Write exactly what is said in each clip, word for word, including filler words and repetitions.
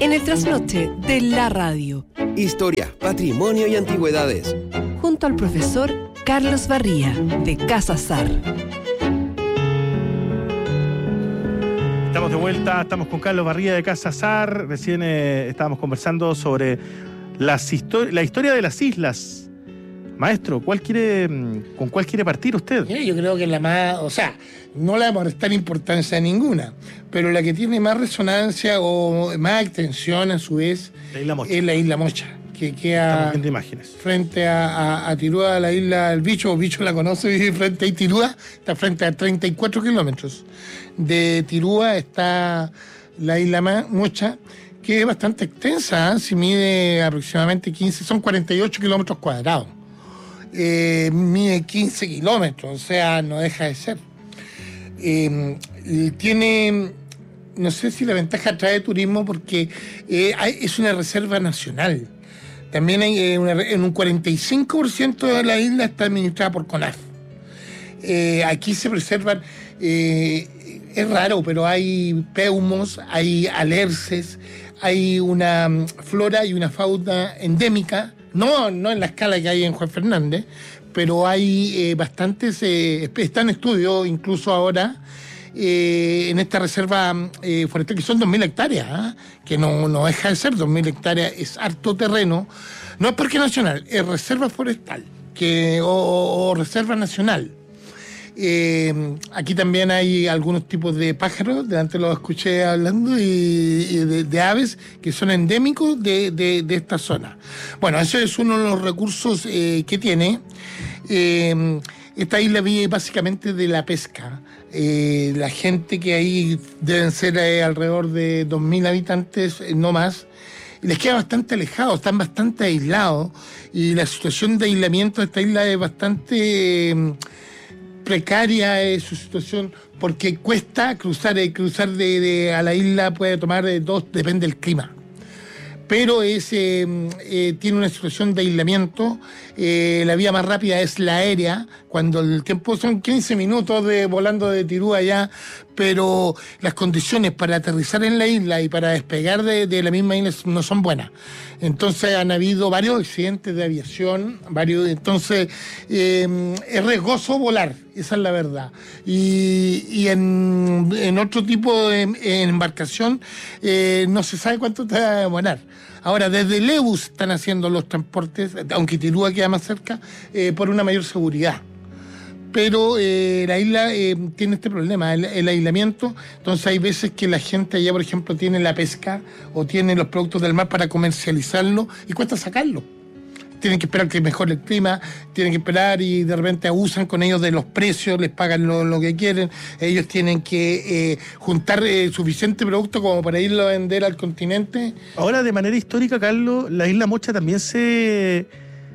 en el trasnoche de la radio. Historia, patrimonio y antigüedades. Junto al profesor Carlos Barría, de Casa Sar. Estamos de vuelta, estamos con Carlos Barría de Casa Sar. Recién eh, estábamos conversando sobre las histori- la historia de las islas. Maestro, ¿cuál quiere, ¿con cuál quiere partir usted? Mira, yo creo que la más, o sea, no le vamos a restar importancia a ninguna, pero la que tiene más resonancia o más extensión a su vez La Isla Mocha. es la Isla Mocha, que queda Estamos viendo imágenes. frente a, a, a Tirúa, la isla del Bicho, o Bicho la conoce, vive frente a Tirúa, está frente a treinta y cuatro kilómetros. De Tirúa está la Isla Mocha, que es bastante extensa, ¿eh? Si mide aproximadamente quince, son cuarenta y ocho kilómetros cuadrados. Eh, mide quince kilómetros, o sea, no deja de ser. Eh, tiene, no sé si la ventaja trae turismo porque eh, hay, es una reserva nacional. También hay eh, una, en un cuarenta y cinco por ciento de la isla está administrada por CONAF. Eh, aquí se preservan, eh, es raro, pero hay peumos, hay alerces, hay una um, flora y una fauna endémica. No, no en la escala que hay en Juan Fernández, pero hay eh, bastantes, eh, está en estudio incluso ahora eh, en esta reserva eh, forestal, que son dos mil hectáreas, ¿eh? Que no, no deja de ser dos mil hectáreas, es harto terreno. No es parque nacional, es reserva forestal que, o, o, o reserva nacional. Eh, aquí también hay algunos tipos de pájaros, delante los escuché hablando, y, y de, de aves que son endémicos de, de, de esta zona. Bueno, ese es uno de los recursos eh, que tiene. Eh, esta isla vive básicamente de la pesca. Eh, la gente que ahí deben ser eh, alrededor de dos mil habitantes, eh, no más. Les queda bastante alejado, están bastante aislados, y la situación de aislamiento de esta isla es bastante eh, precaria es su situación, porque cuesta cruzar, eh, cruzar de, de a la isla puede tomar de dos, depende del clima. Pero es, eh, eh, tiene una situación de aislamiento. Eh, la vía más rápida es la aérea, cuando el tiempo son quince minutos de volando de Tirúa allá, pero las condiciones para aterrizar en la isla y para despegar de, de la misma isla no son buenas. Entonces han habido varios accidentes de aviación, varios, entonces eh, es riesgoso volar, esa es la verdad. Y, y en, en otro tipo de en embarcación eh, no se sabe cuánto te va a demorar. Ahora, desde Leus están haciendo los transportes, aunque Tirúa queda más cerca, eh, por una mayor seguridad. Pero eh, la isla eh, tiene este problema, el, el aislamiento. Entonces hay veces que la gente allá, por ejemplo, tiene la pesca o tiene los productos del mar para comercializarlo y cuesta sacarlo. Tienen que esperar que mejore el clima, tienen que esperar y de repente abusan con ellos de los precios, les pagan lo, lo que quieren. Ellos tienen que eh, juntar eh, suficiente producto como para irlo a vender al continente. Ahora, de manera histórica, Carlos, la Isla Mocha también se,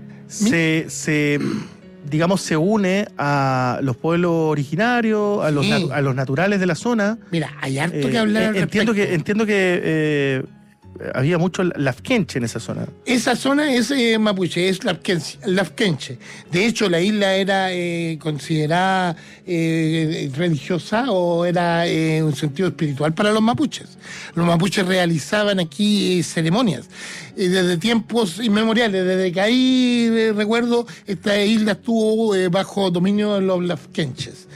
se, se digamos, se une a los pueblos originarios, a los, Sí. natu- a los naturales de la zona. Mira, hay harto Eh, que hablar al eh, entiendo respecto. que entiendo que eh, había mucho lafkenche en esa zona. Esa zona es eh, mapuche, es lafkenche, lafkenche. De hecho, la isla era eh, considerada eh, religiosa o era eh, un sentido espiritual para los mapuches. Los mapuches realizaban aquí eh, ceremonias. Eh, desde tiempos inmemoriales, desde que ahí eh, recuerdo, esta isla estuvo eh, bajo dominio de los lafkenches.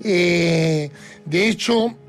Eh, de hecho,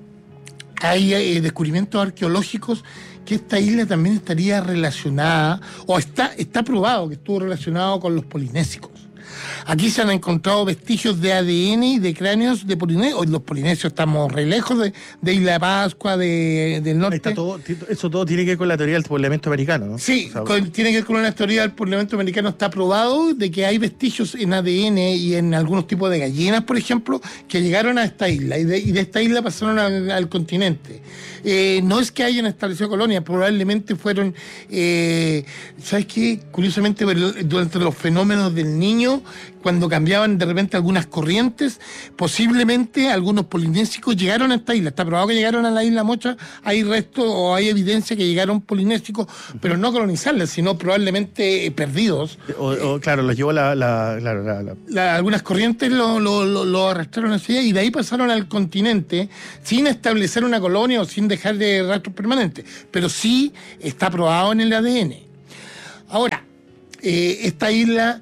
hay eh, descubrimientos arqueológicos que esta isla también estaría relacionada, o está, está probado que estuvo relacionado con los polinésicos. Aquí se han encontrado vestigios de A D N y de cráneos de polinesios. Los polinesios estamos re lejos de, de Isla de Pascua, de, del norte. Está todo, eso todo tiene que ver con la teoría del poblamiento americano, ¿no? Sí, O sea, con- tiene que ver con una teoría del Parlamento americano. Está probado de que hay vestigios en A D N y en algunos tipos de gallinas, por ejemplo, que llegaron a esta isla y de, y de esta isla pasaron al, al continente. Eh, no es que hayan establecido colonias, probablemente fueron, eh, ¿sabes qué? Curiosamente, durante los fenómenos del Niño, incluso cuando cambiaban de repente algunas corrientes, posiblemente algunos polinésicos llegaron a esta isla. Está probado que llegaron a la isla Mocha, hay restos o hay evidencia que llegaron polinésicos, pero no colonizarla, sino probablemente eh, perdidos. O, o, claro, los llevó la... la, claro, la, la... La, algunas corrientes lo, lo, lo, lo arrastraron hacia allá y de ahí pasaron al continente sin establecer una colonia o sin dejar de rastros permanentes, pero sí está probado en el A D N. Ahora, eh, esta isla,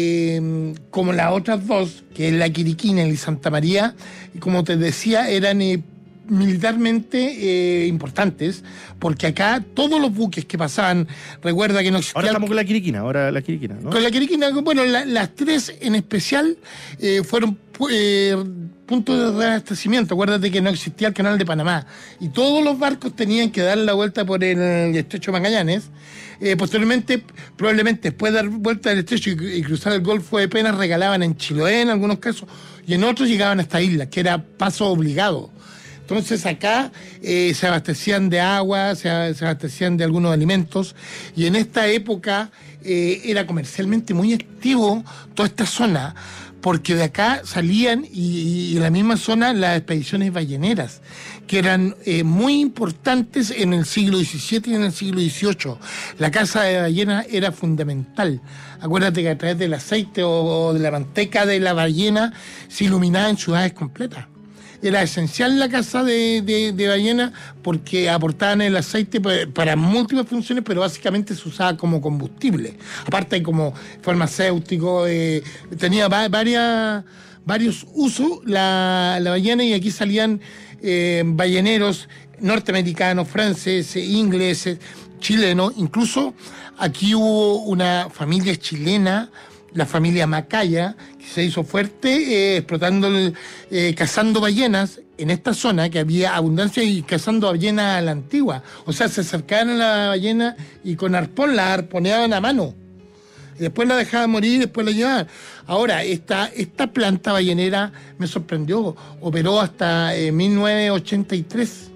eh, como las otras dos, que es la Quiriquina y Santa María, como te decía, eran eh, militarmente eh, importantes, porque acá todos los buques que pasaban, recuerda que no existía... Ahora estamos con la Quiriquina, ahora la Quiriquina, ¿no? Con la Quiriquina, bueno, la, las tres en especial eh, fueron eh, puntos de reabastecimiento. Acuérdate que no existía el canal de Panamá y todos los barcos tenían que dar la vuelta por el estrecho de Magallanes. Eh, posteriormente, probablemente después de dar vuelta del estrecho y, y cruzar el Golfo de Penas, regalaban en Chiloé en algunos casos, y en otros llegaban a esta isla, que era paso obligado. Entonces acá eh, se abastecían de agua, se, se abastecían de algunos alimentos, y en esta época eh, era comercialmente muy activo toda esta zona, porque de acá salían, y, y en la misma zona, las expediciones balleneras, que eran eh, muy importantes en el siglo diecisiete y en el siglo dieciocho. La caza de ballena era fundamental. Acuérdate que a través del aceite o, o de la manteca de la ballena se iluminaban ciudades completas. Era esencial la caza de, de, de ballena porque aportaban el aceite para múltiples funciones, pero básicamente se usaba como combustible. Aparte como farmacéutico, eh, tenía va, varias, varios usos la, la ballena, y aquí salían eh, balleneros norteamericanos, franceses, ingleses, chilenos. Incluso aquí hubo una familia chilena, la familia Macaya, que se hizo fuerte eh, explotando, el, eh, cazando ballenas en esta zona, que había abundancia, y cazando ballenas a la antigua. O sea, se acercaban a la ballena y con arpón la arponeaban a mano. Y después la dejaban morir y después la llevaban. Ahora, esta, esta planta ballenera me sorprendió. Operó hasta eh, mil novecientos ochenta y tres.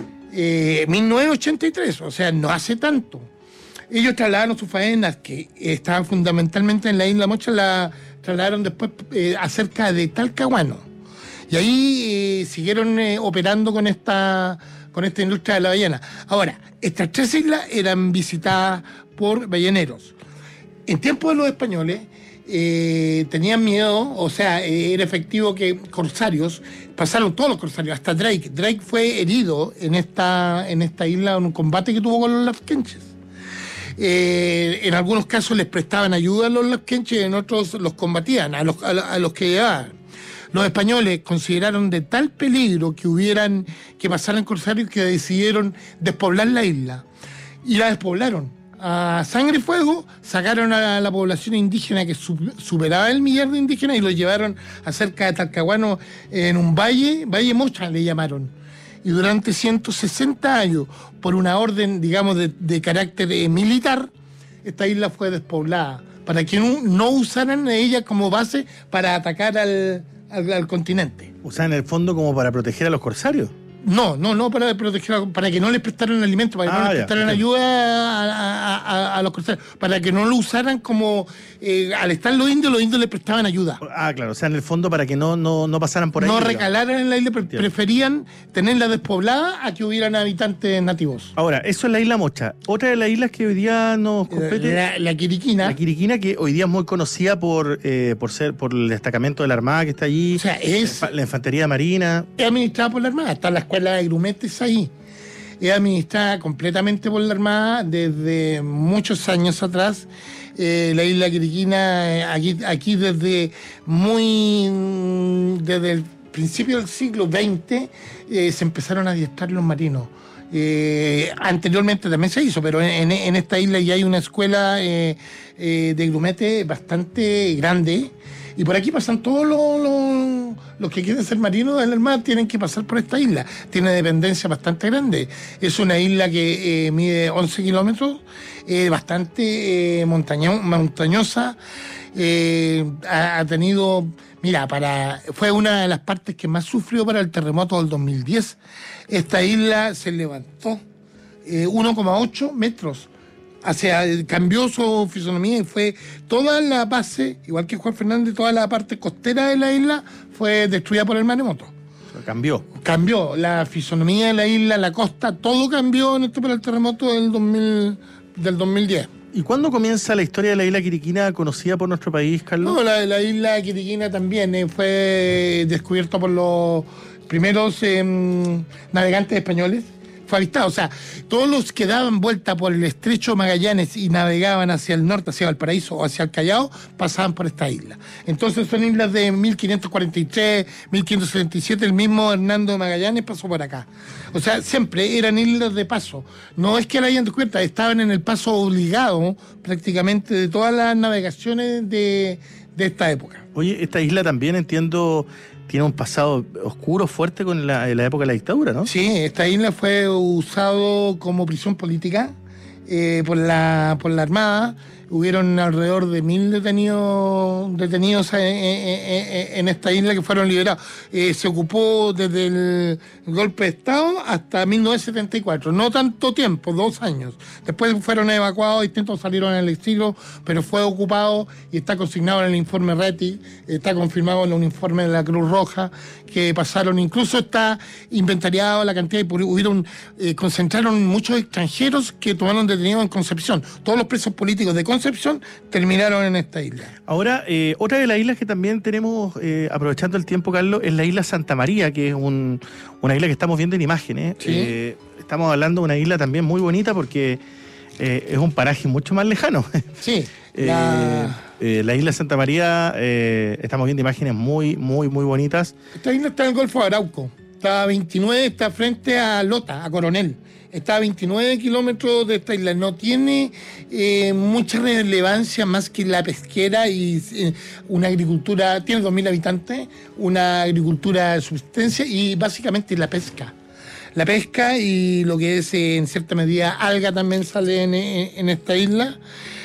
Eh, mil novecientos ochenta y tres, o sea, no hace tanto. Ellos trasladaron sus faenas, que estaban fundamentalmente en la isla Mocha, la trasladaron después eh, acerca de Talcahuano. Y ahí eh, siguieron eh, operando con esta, con esta industria de la ballena. Ahora, estas tres islas eran visitadas por balleneros. En tiempos de los españoles eh, tenían miedo, o sea, eh, era efectivo que corsarios, pasaron todos los corsarios, hasta Drake. Drake fue herido en esta, en esta isla en un combate que tuvo con los lafkenches. Eh, en algunos casos les prestaban ayuda a los lafkenches, en otros los combatían, a los, a, a los que llevaban. Los españoles consideraron de tal peligro que hubieran, que pasaran corsarios, que decidieron despoblar la isla. Y la despoblaron. A sangre y fuego sacaron a la población indígena, que superaba el millar de indígenas, y los llevaron a cerca de Talcahuano, en un valle, Valle Mocha le llamaron. Y durante ciento sesenta años, por una orden, digamos, de, de carácter eh, militar, esta isla fue despoblada, para que no, no usaran ella como base para atacar al, al, al continente. O sea, en el fondo como para proteger a los corsarios. No, no, no para proteger, para que no les prestaran alimento, para que ah, no les ya, prestaran okay. ayuda a, a, a, a los corsarios, para que no lo usaran como, eh, al estar los indios, los indios les prestaban ayuda. Ah, claro, o sea, en el fondo para que no, no, no pasaran por ahí. No recalaran en la isla, pre- preferían tenerla despoblada a que hubieran habitantes nativos. Ahora, eso es la isla Mocha. Otra de las islas que hoy día nos compete... La, la Quiriquina. La Quiriquina, que hoy día es muy conocida por, eh, por ser por el destacamento de la Armada que está allí. O sea, es... La infantería marina. Es administrada por la Armada, está la escuela de grumetes ahí. Es administrada completamente por la Armada desde muchos años atrás. Eh, la isla Quiriquina, aquí, aquí desde muy desde el principio del siglo veinte eh, se empezaron a adiestrar los marinos. Eh, anteriormente también se hizo, pero en, en esta isla ya hay una escuela eh, eh, de grumete bastante grande. Y por aquí pasan todos los, los, los que quieren ser marinos de la Armada, tienen que pasar por esta isla. Tiene dependencia bastante grande. Es una isla que eh, mide once kilómetros, eh, bastante eh, montaño, montañosa. Eh, ha, ha tenido, mira, para fue una de las partes que más sufrió para el terremoto del dos mil diez. Esta isla se levantó eh, uno coma ocho metros Hacia, cambió su fisonomía y fue toda la base, igual que Juan Fernández, toda la parte costera de la isla fue destruida por el maremoto. Cambió. Cambió la fisonomía de la isla, la costa, todo cambió en este por el terremoto del dos mil, del dos mil diez. ¿Y cuándo comienza la historia de la isla Quiriquina conocida por nuestro país, Carlos? No, la, la isla Quiriquina también eh, fue descubierta por los primeros eh, navegantes españoles. Fue avistado, o sea, todos los que daban vuelta por el estrecho de Magallanes y navegaban hacia el norte, hacia Valparaíso o hacia el Callao, pasaban por esta isla. Entonces son islas de mil quinientos cuarenta y tres, mil quinientos setenta y siete, el mismo Hernando de Magallanes pasó por acá. O sea, siempre eran islas de paso. No es que la hayan descubierto, estaban en el paso obligado prácticamente de todas las navegaciones de, de esta época. Oye, esta isla también entiendo tiene un pasado oscuro fuerte con la, la época de la dictadura, ¿no? Sí, esta isla fue usado como prisión política eh, por la por la Armada. Hubieron alrededor de mil detenidos detenidos en, en, en esta isla que fueron liberados. Eh, se ocupó desde el golpe de Estado hasta mil novecientos setenta y cuatro. No tanto tiempo, dos años. Después fueron evacuados, distintos salieron al exilio, pero fue ocupado y está consignado en el informe Reti, está confirmado en un informe de la Cruz Roja, que pasaron, incluso está inventariado la cantidad de... Hubieron, eh, concentraron muchos extranjeros que tomaron detenidos en Concepción. Todos los presos políticos de Concepción terminaron en esta isla. Ahora, eh, otra de las islas que también tenemos, eh, aprovechando el tiempo, Carlos, es la isla Santa María, que es un, una isla que estamos viendo en imágenes. Sí. Eh, estamos hablando de una isla también muy bonita porque eh, es un paraje mucho más lejano. Sí. La... Eh, eh, la isla Santa María, eh, estamos viendo imágenes muy, muy, muy bonitas. Esta isla está en el Golfo de Arauco. Está a veintinueve, está frente a Lota, a Coronel. Está a veintinueve kilómetros de esta isla. No tiene eh, mucha relevancia más que la pesquera y eh, una agricultura. Tiene dos mil habitantes, una agricultura de subsistencia y básicamente la pesca. La pesca y lo que es, eh, en cierta medida, alga también sale en, en esta isla.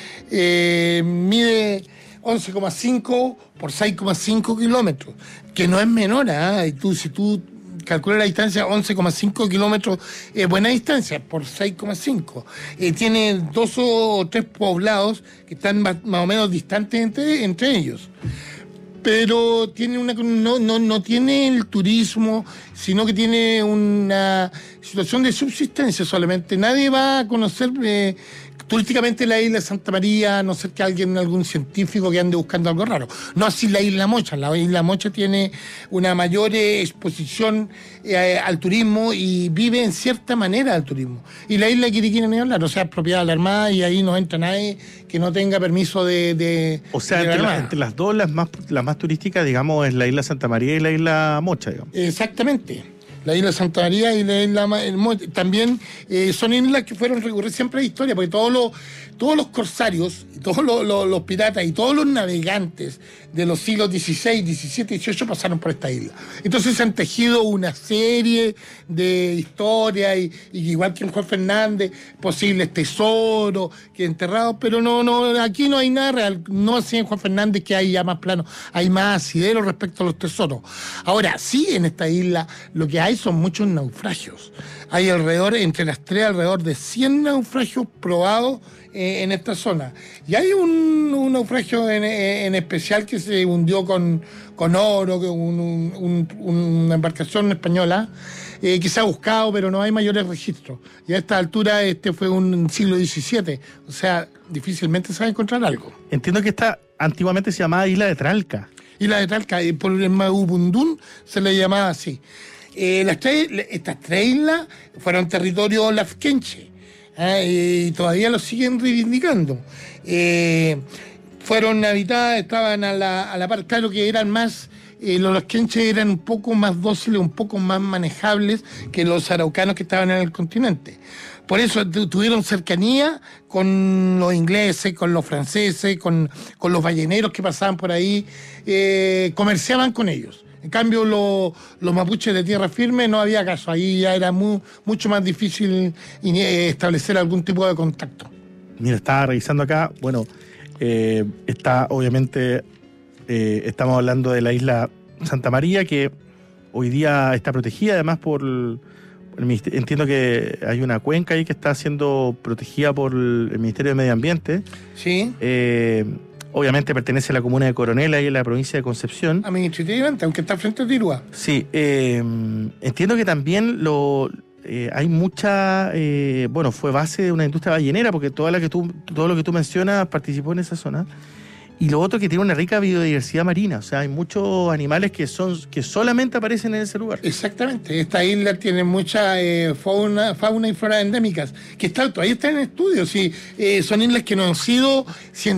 Eh, mide once coma cinco por seis coma cinco kilómetros, que no es menor, ¿eh? Y tú, si tú calculas la distancia, once coma cinco kilómetros es buena distancia por seis coma cinco. Eh, tiene dos o tres poblados que están más, más o menos distantes entre, entre ellos. Pero tiene una no, no, no tiene el turismo, sino que tiene una situación de subsistencia solamente. Nadie va a conocer eh, turísticamente la isla de Santa María, a no ser que alguien, algún científico que ande buscando algo raro. No así la isla Mocha. La isla Mocha tiene una mayor eh, exposición eh, al turismo y vive en cierta manera al turismo. Y la isla de Quiriquina, ni hablar, o sea, es propiedad de la Armada y ahí no entra nadie que no tenga permiso de... de o sea, de la entre, la, entre las dos, las más, las más turísticas, digamos, es la isla Santa María y la isla Mocha, digamos. Exactamente. La isla Santa María y la isla el Monte. También eh, son islas que fueron recurrentes siempre a la historia, porque todos los, todos los corsarios, todos los, los, los piratas y todos los navegantes de los siglos dieciséis, diecisiete, dieciocho pasaron por esta isla. Entonces se han tejido una serie de historias, y, y igual que en Juan Fernández, posibles tesoros que enterrados, pero no, no, aquí no hay nada real, no así en Juan Fernández, que hay ya más plano, hay más asidero respecto a los tesoros. Ahora, sí, en esta isla lo que hay son muchos naufragios. Hay alrededor, entre las tres, alrededor de cien naufragios probados eh, en esta zona. Y hay un, un naufragio en, en especial que se hundió con, con oro, un, un, un, una embarcación española eh, que se ha buscado, pero no hay mayores registros. Y a esta altura este fue un siglo diecisiete, o sea, difícilmente se va a encontrar algo. Entiendo que esta antiguamente se llamaba Isla de Tralca. Isla de Tralca, y por el Maupundún se le llamaba así. Eh, las tres, estas tres islas fueron territorio lafkenche, ¿eh? Y todavía lo siguen reivindicando. Eh, fueron habitadas, estaban a la, a la par, claro que eran más, eh, los lafkenches eran un poco más dóciles, un poco más manejables que los araucanos que estaban en el continente. Por eso tuvieron cercanía con los ingleses, con los franceses, con, con los balleneros que pasaban por ahí, eh, comerciaban con ellos. En cambio, lo, los mapuches de tierra firme no había caso. Ahí ya era muy, mucho más difícil establecer algún tipo de contacto. Mira, estaba revisando acá. Bueno, eh, está obviamente, eh, estamos hablando de la isla Santa María, que hoy día está protegida además por, el ministerio- entiendo que hay una cuenca ahí que está siendo protegida por el Ministerio de Medio Ambiente. Sí, Eh, obviamente pertenece a la comuna de Coronel, ahí en la provincia de Concepción. administrativamente, aunque está frente a Tirúa. Sí, eh, entiendo que también lo eh, hay mucha, eh, bueno, fue base de una industria ballenera, porque toda la que tú, todo lo que tú mencionas participó en esa zona. Y lo otro que tiene una rica biodiversidad marina, o sea, hay muchos animales que son que solamente aparecen en ese lugar. Exactamente, esta isla tiene mucha eh, fauna, fauna y flora endémicas, que está, todavía están en estudio, sí, eh, son islas que no han sido